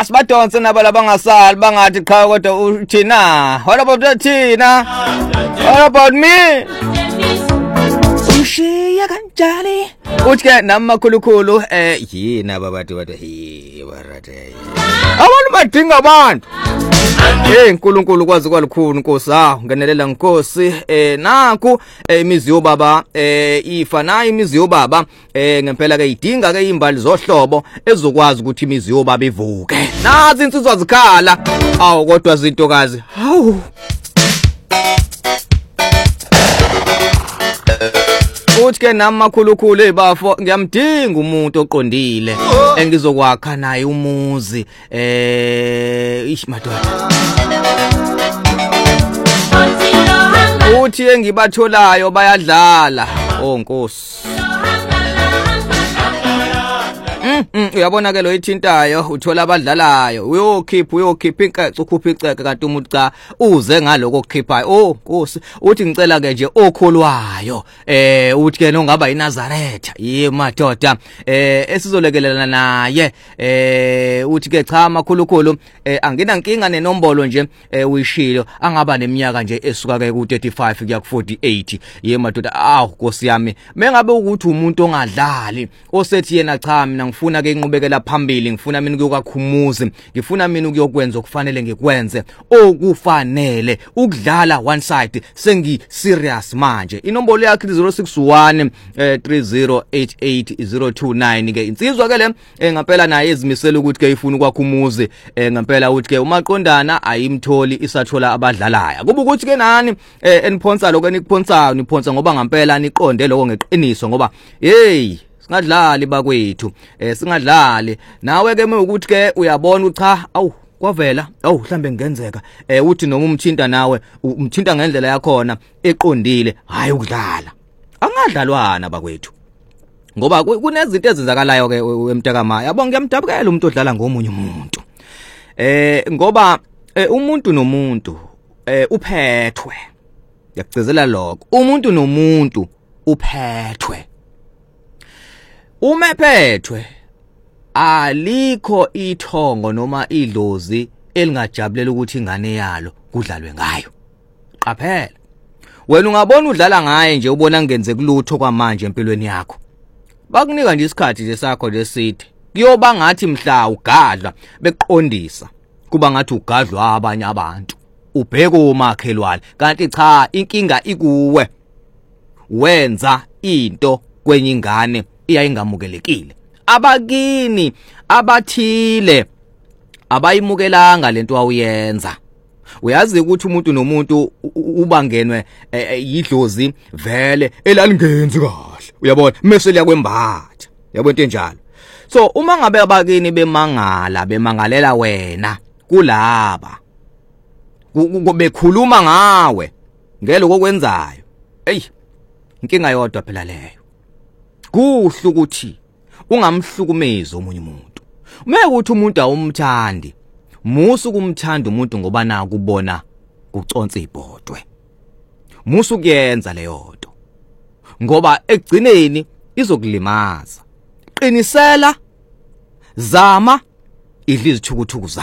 Asibadonse nabala bangasali bangathi cha kodwa uthina. What about thina? What about me? Ushiya kanjani? Uthi namakhulukhulu yina babathi bathi barate. Abantu badinga abantu. Nkulunkulu kwazi kwalikhulu Nkosi ngenelela Nkosi naku imizi yobaba ifa nayo imizi yobaba ngempela ke idinga ke imbali zohlobo ezokwazi ukuthi imizi yobaba ivuke nazi insizwa zikhala awu kodwa zintokazi hawu uthi ke namakhulukhulu ebafo ngiyamdinga umuntu oqondile engizokwakha naye umuzi madoda uthi engibatholayo bayadlala Nkosi uyabona ke lo ithintayo uthola abadlalayo uyokhipha inkece ukhupha iceke kanti umuntu cha uze ngaloko okukhiphayo Nkosi uthi ngicela ke nje okholwayo uthi ke nongaba iNazaretha madoda esizolekelelana naye uthi ke cha makhulukhulu angina nkinga nenombolo nje uyishilo angaba neminyaka nje esuka ke ku35 kuya ku48 madoda Nkosi yami mengabe ukuthi umuntu ongadlali osethi yena cha mina ngifuna ke inqubekela phambili ngifuna mina ukuyokakhumuzi ngifuna mina ukuyokwenza okufanele ngikwenze okufanele ukudlala one side sengi serious manje inombolo yakhe 061 3088029 ke insizwa ke le ngempela naye ezimisela ukuthi ke ifuna ukwakhumuzi ngempela uthi ke umaqondana ayimtholi isathola abadlalayo kuba ukuthi ke nani eniphonsa lokho enikphonsayo niphonsa ngoba ngempela niqonde lokho ngeqiniso ngoba singadlali bakwethu singadlali nawe ke ukuthi ke uyabona ucha kwavela mhlambe ngenzeka uthi noma umthinta nawe umthinta ngendlela yakhona eqondile hayi ukudlala angadlalwana bakwethu ngoba kunezinto ezenzakalayo ke emntakama yabo ngiyamdabukela umuntu odlala ngomunye umuntu ngoba umuntu nomuntu uphethwe ngiyacizela lokho umuntu nomuntu uphethwe umephethwe alikho ithongo noma idlozi elingajabulela ukuthi ingane yalo kudlalwe ngayo qaphela wena ungabona udlala ngaye nje ubona ngenze kulutho kwamanje empilweni yakho bakunika nje isikhathi nje sakho leside kuyoba ngathi mhla ugadla beqondisa kuba ngathi ugadlwa abanye abantu ubheke umakhelwane kanti cha inkinga ikuwe wenza into kwenye ingane iyayingamukelekile abakini abathile abayimukelanga lento awuyenza uyazi ukuthi umuntu nomuntu ubangenwe yidlozi vele elalingenzi kahle uyabona mase liyakwembatha yabo into enjalo so uma ngabe abakini bemangalela wena kulaba bekhuluma ngawe ngelo kokwenzayo inkinga yodwa phela leyo kuhle ukuthi ungamhlukumezi omunye umuntu mekuthi umuntu awumthandi musu kumthanda umuntu ngoba na kubona kuconsa ibhodwe musu kuyenza leyo nto ngoba egcineni izokulimaza qinisela zama idla izithukuthuku